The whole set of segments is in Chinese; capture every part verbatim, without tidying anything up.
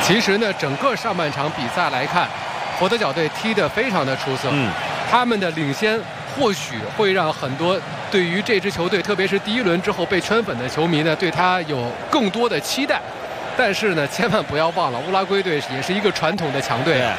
其实呢，整个上半场比赛来看，佛得角队踢得非常的出色。 嗯， 他们的领先或许会让很多对于这支球队，特别是第一轮之后被圈粉的球迷呢，对他有更多的期待。但是呢，千万不要忘了，乌拉圭队也是一个传统的强队。 对。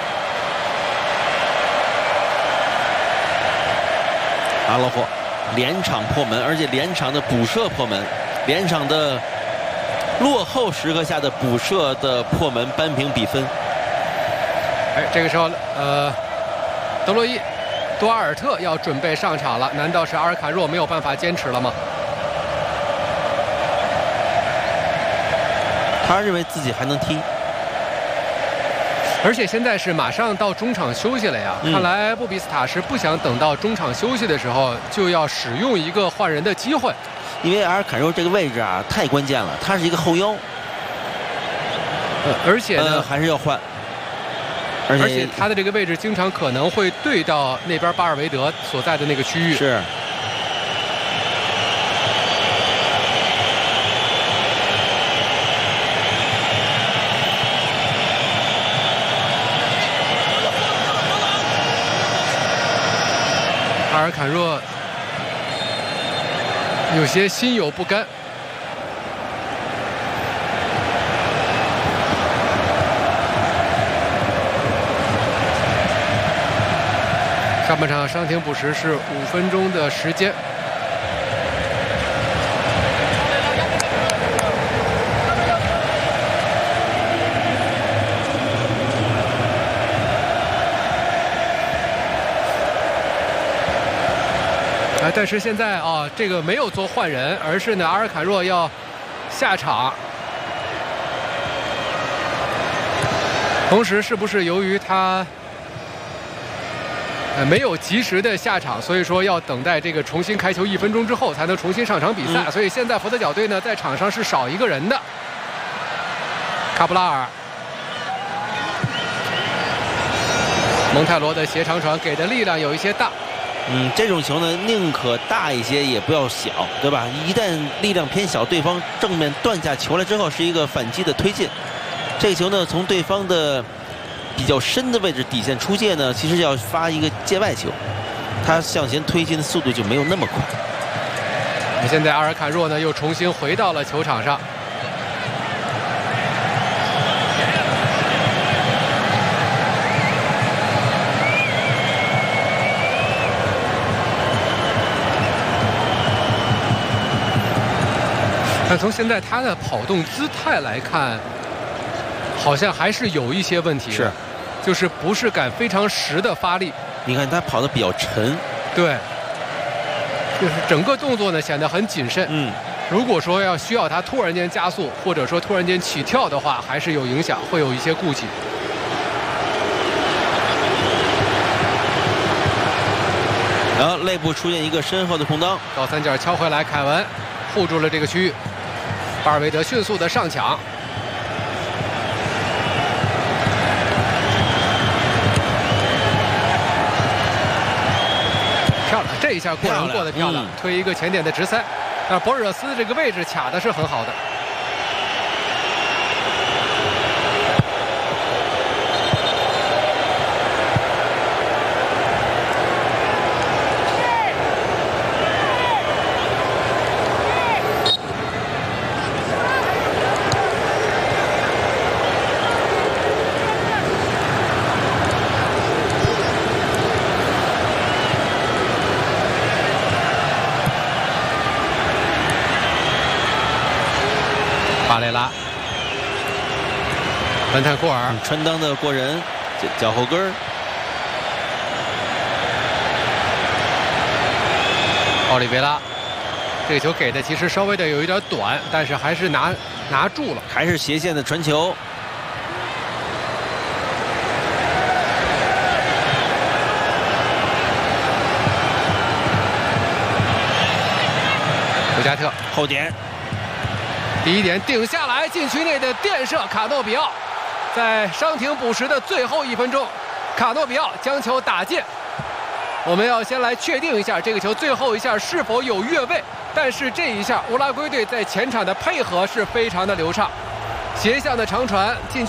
阿罗霍连场破门，而且连场的补射破门，连场的落后时刻下的补射的破门扳平比分。 哎，这个时候，呃，德洛伊、多阿尔特要准备上场了，难道是阿尔卡若没有办法坚持了吗？ 他认为自己还能踢， 而且现在是马上到中场休息了呀。嗯、看来布比斯塔是不想等到中场休息的时候就要使用一个换人的机会， 因为阿尔卡若这个位置啊太关键了，他是一个后腰， 呃、而且呢、 呃、还是要换。 而且, 而且他的这个位置经常可能会对到那边巴尔维德所在的那个区域。 是。 阿尔坎若有些心有不甘。上半场伤停补时是五分钟的时间。啊，但是现在啊，这个没有做换人，而是呢，阿尔坎若要下场。同时，是不是由于他？呃，没有及时的下场，所以说要等待这个重新开球一分钟之后才能重新上场比赛。嗯、所以现在佛得角队呢在场上是少一个人的。卡布拉尔，蒙泰罗的斜长传给的力量有一些大。 嗯，这种球呢宁可大一些也不要小，对吧？一旦力量偏小，对方正面断下球来之后是一个反击的推进。这个球呢从对方的比较深的位置底线出界呢，其实要发一个界外球，他向前推进的速度就没有那么快。 现在阿尔坎若呢又重新回到了球场上。但从现在他的跑动姿态来看，好像还是有一些问题的， 是， 就是不是敢非常实的发力。 你看他跑得比较沉， 对，就是整个动作呢显得很谨慎。 嗯， 如果说要需要他突然间加速，或者说突然间起跳的话，还是有影响，会有一些顾忌。 然后内部出现一个身后的空当， 高三角敲回来，凯文护住了这个区域，巴尔维德迅速的上抢。漂亮，这一下过人过得漂亮，嗯、推一个前点的直塞，但博尔热斯这个位置卡的是很好的。巴雷拉，本坦库尔、 嗯、穿裆的过人，脚后跟儿。 奥利维拉，这个球给的其实稍微的有一点短，但是还是拿拿住了， 还是斜线的传球。 布加特后点。 第一点顶下来，禁区内的垫射，卡诺比奥在伤停补时的最后一分钟，卡诺比奥将球打进。我们要先来确定一下这个球最后一下是否有越位，但是这一下乌拉圭队在前场的配合是非常的流畅，斜向的长传进。